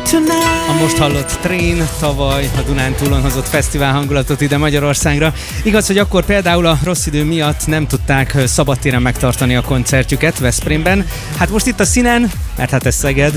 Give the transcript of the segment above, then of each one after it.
A most hallott Train tavaly a Dunántúlon hozott fesztivál hangulatot ide Magyarországra. Igaz, hogy akkor például a rossz idő miatt nem tudták szabadtéren megtartani a koncertjüket Veszprémben. Hát most itt a színen, mert hát ez Szeged.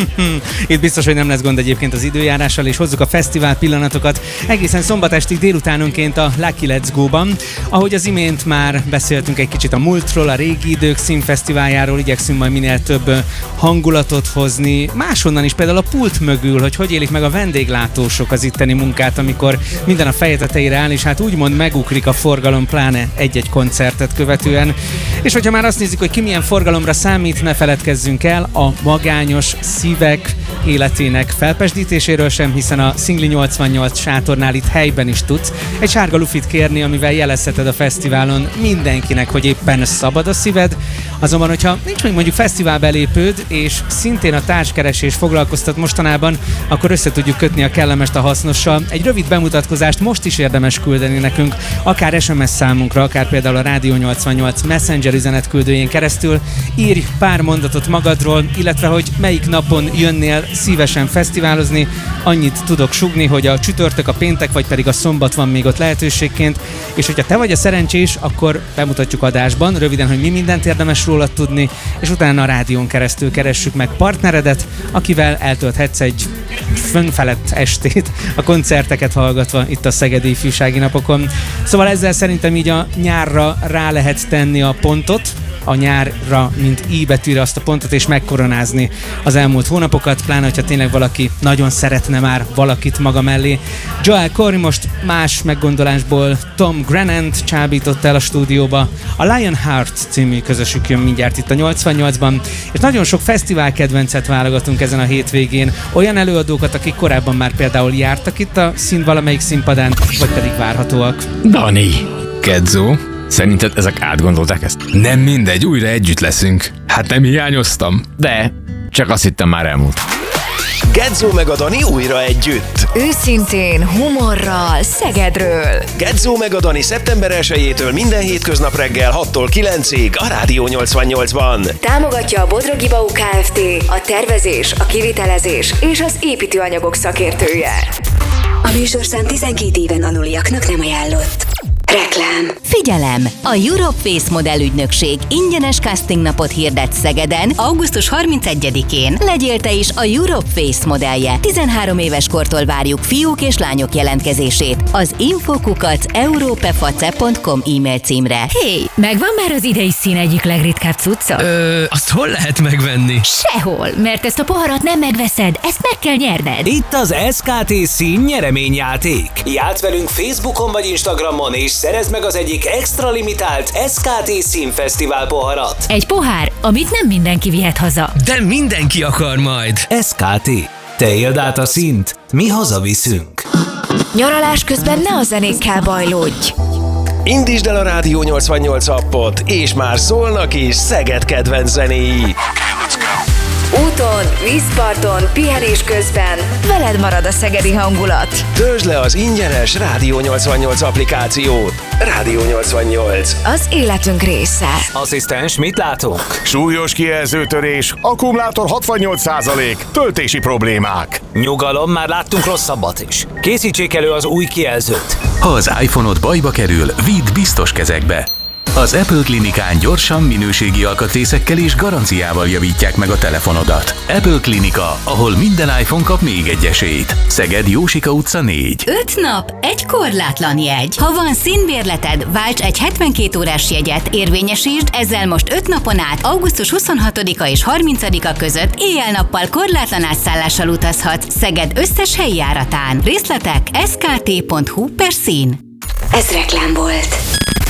Itt biztos, hogy nem lesz gond egyébként az időjárással, és hozzuk a fesztivál pillanatokat egészen szombat estig délutánonként a Lucky Let's Go-ban. Ahogy az imént már beszéltünk egy kicsit a múltról, a régi idők színfesztiváljáról, igyekszünk majd minél több hangulatot hozni. Máshonnan is, például a pult mögül, hogy élik meg a vendéglátósok az itteni munkát, amikor minden a feje tetejére áll, és hát úgymond meguklik a forgalom, pláne egy-egy koncertet követően. És hogyha már azt nézzük, hogy ki milyen forgalomra számít, ne feledkezzünk el a magányos szívek életének felpesdítéséről sem, hiszen a Szingli 88 sátornál itt helyben is tudsz egy sárga lufit kérni, amivel jelezheted a fesztiválon mindenkinek, hogy éppen szabad a szíved. Azonban, hogyha nincs még mondjuk fesztiválbelépőd, és szintén a társkeresés foglalkoztat mostanában, akkor össze tudjuk kötni a kellemest a hasznossal. Egy rövid bemutatkozást most is érdemes küldeni nekünk, akár SMS számunkra, akár például a Rádió 88 Messenger üzenetküldőjén keresztül. Írj pár mondatot magadról, illetve hogy melyik napon jönnél szívesen fesztiválozni. Annyit tudok sugni, hogy a csütörtök, a péntek, vagy pedig a szombat van még ott lehetőségként. És hogyha te vagy a szerencsés, akkor bemutatjuk adásban, röviden, hogy mi mindent érdemes rólad tudni, és utána a rádión keresztül keressük meg partneredet, akivel eltölthetsz egy fönfelett estét a koncerteket hallgatva itt a Szegedi Ifjúsági Napokon. Szóval ezzel szerintem így a nyárra rá lehet tenni a pontot, a nyárra, mint I betűre azt a pontot, és megkoronázni az elmúlt hónapokat, pláne, hogyha tényleg valaki nagyon szeretne már valakit maga mellé. Joel Corey most más meggondolásból Tom Grennan-t csábított el a stúdióba. A Lionheart című közösük jön mindjárt itt a 88-ban, és nagyon sok fesztivál kedvencet válogatunk ezen a hétvégén. Olyan előadókat, akik korábban már például jártak itt a szín valamelyik színpadán, vagy pedig várhatóak. Dani, Kedzó, szerinted ezek átgondolták ezt? Nem mindegy, újra együtt leszünk. Hát nem hiányoztam, de csak azt hittem már elmúlt. Gedzó meg a Dani újra együtt. Őszintén, humorral, Szegedről. Gedzó meg a Dani szeptember 1-től minden hétköznap reggel 6-tól 9-ig a Rádió 88-ban. Támogatja a Bodrogi Bau Kft., a tervezés, a kivitelezés és az építőanyagok szakértője. A műsorszám 12 éven aluliaknak nem ajánlott. Reklám. Figyelem! A Europe Face modellügynökség ingyenes casting napot hirdet Szegeden augusztus 31-én. Legyél te is a Europe Face modellje. 13 éves kortól várjuk fiúk és lányok jelentkezését az info@europeface.com e-mail címre. Hé, megvan már az idei szín egyik legritkább cucca? Azt hol lehet megvenni? Sehol, mert ezt a poharat nem megveszed, ezt meg kell nyerned. Itt az SKT szín nyereményjáték. Játsz velünk Facebookon vagy Instagramon, és szerezd meg az egyik extra limitált SKT színfesztivál poharat. Egy pohár, amit nem mindenki vihet haza. De mindenki akar majd. SKT. Te éld át a színt, mi hazaviszünk. Nyaralás közben ne a zenékkel bajlódj. Indítsd el a Rádió 88 appot, és már szólnak is Szeged kedvenc zenéi. Úton, vízparton, pihenés közben veled marad a szegedi hangulat. Töltsd le az ingyenes Rádió 88 applikációt. Rádió 88. Az életünk része. Asszisztens, mit látunk? Súlyos kijelzőtörés, akkumulátor 68%, töltési problémák. Nyugalom, már láttunk rosszabbat is. Készítsék elő az új kijelzőt. Ha az iPhone-od bajba kerül, vidd biztos kezekbe. Az Apple Klinikán gyorsan, minőségi alkatrészekkel és garanciával javítják meg a telefonodat. Apple Klinika, ahol minden iPhone kap még egy esélyt. Szeged, Jósika utca 4. 5 nap, egy korlátlan jegy. Ha van színbérleted, válts egy 72 órás jegyet, érvényesítsd, ezzel most 5 napon át, augusztus 26-a és 30-a között éjjel-nappal korlátlan átszállással utazhatsz Szeged összes helyi járatán. Részletek skt.hu/szín. Ez reklám volt.